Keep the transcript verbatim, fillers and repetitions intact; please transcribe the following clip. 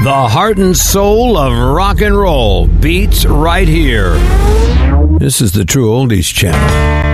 The heart and soul of rock and roll beats right here. This is the True Oldies Channel.